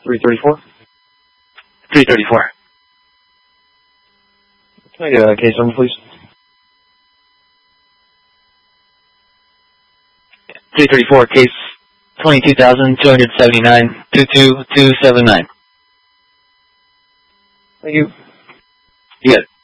334. 334. Can I get a case number, please? 334, case 22,279, 22279. Thank you. You got it.